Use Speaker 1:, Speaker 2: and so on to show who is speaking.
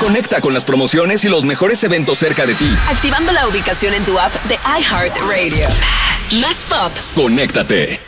Speaker 1: Conecta con las promociones y los mejores eventos cerca de ti.
Speaker 2: Activando la ubicación en tu app de iHeartRadio. Más pop.
Speaker 1: Conéctate.